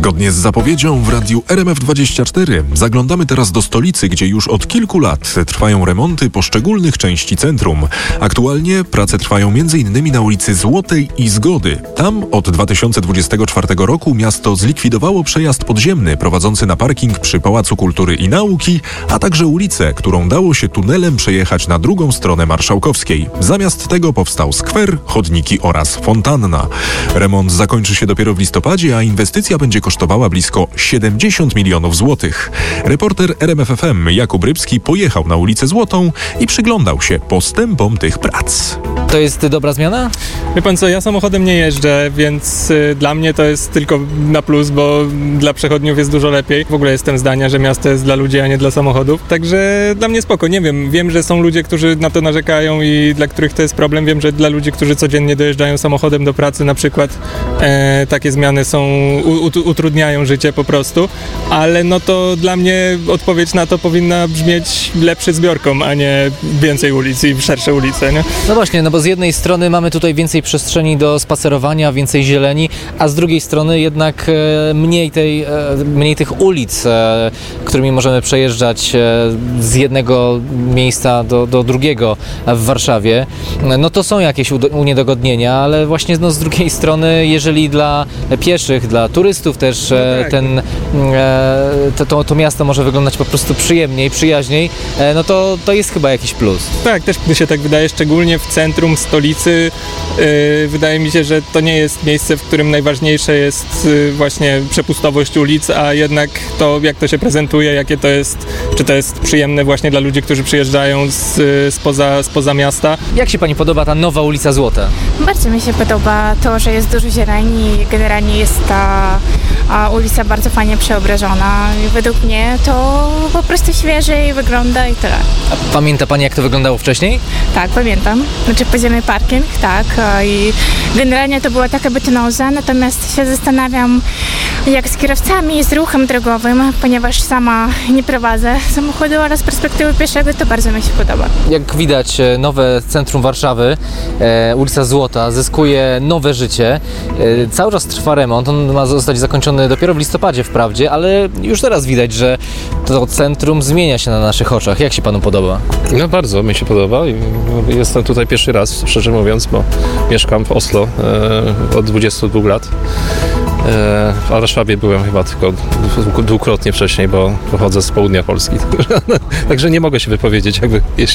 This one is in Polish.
Zgodnie z zapowiedzią w radiu RMF24 zaglądamy teraz do stolicy, gdzie już od kilku lat trwają remonty poszczególnych części centrum. Aktualnie prace trwają m.in. na ulicy Złotej i Zgody. Tam od 2024 roku miasto zlikwidowało przejazd podziemny prowadzący na parking przy Pałacu Kultury i Nauki, a także ulicę, którą dało się tunelem przejechać na drugą stronę Marszałkowskiej. Zamiast tego powstał skwer, chodniki oraz fontanna. Remont zakończy się dopiero w listopadzie, a inwestycja będzie kosztowała blisko 70 milionów złotych. Reporter RMFFM Jakub Rybski pojechał na ulicę Złotą i przyglądał się postępom tych prac. To jest dobra zmiana? Wie pan co, ja samochodem nie jeżdżę, więc dla mnie to jest tylko na plus, bo dla przechodniów jest dużo lepiej. W ogóle jestem zdania, że miasto jest dla ludzi, a nie dla samochodów. Także dla mnie spoko, nie wiem, że są ludzie, którzy na to narzekają i dla których to jest problem. Wiem, że dla ludzi, którzy codziennie dojeżdżają samochodem do pracy na przykład, takie zmiany utrudniają życie po prostu, ale no to dla mnie odpowiedź na to powinna brzmieć lepszy zbiorką, a nie więcej ulic i szersze ulice, nie? No właśnie, no bo z jednej strony mamy tutaj więcej przestrzeni do spacerowania, więcej zieleni, a z drugiej strony jednak mniej tych ulic, którymi możemy przejeżdżać z jednego miejsca do drugiego w Warszawie. No to są jakieś uniedogodnienia, ale właśnie z drugiej strony, jeżeli dla pieszych, dla turystów też to miasto może wyglądać po prostu przyjemniej, przyjaźniej, no to jest chyba jakiś plus. Tak, też mi się tak wydaje, szczególnie w centrum stolicy. Wydaje mi się, że to nie jest miejsce, w którym najważniejsze jest właśnie przepustowość ulic, a jednak to, jak to się prezentuje, jakie to jest, czy to jest przyjemne właśnie dla ludzi, którzy przyjeżdżają spoza miasta. Jak się pani podoba ta nowa ulica Złota? Bardzo mi się podoba to, że jest dużo zieleni i generalnie jest ta ulica bardzo fajnie przeobrażona. I według mnie to po prostu świeżej wygląda i tyle. A pamięta pani, jak to wyglądało wcześniej? Tak, pamiętam. Znaczy podziemny parking, tak. I generalnie to była taka betonoza, natomiast się zastanawiam, jak z kierowcami i z ruchem drogowym, ponieważ sama nie prowadzę samochodu, ale z perspektywy pieszego to bardzo mi się podoba. Jak widać, nowe centrum Warszawy, ulica Złota, zyskuje nowe życie. Cały czas trwa remont, on ma zostać zakończony dopiero w listopadzie wprawdzie, ale już teraz widać, że to centrum zmienia się na naszych oczach. Jak się panu podoba? No bardzo mi się podoba. Jestem tutaj pierwszy raz, szczerze mówiąc, bo mieszkam w Oslo od 22 lat. W Warszawie byłem chyba tylko dwukrotnie wcześniej, bo pochodzę z południa Polski. Także nie mogę się wypowiedzieć,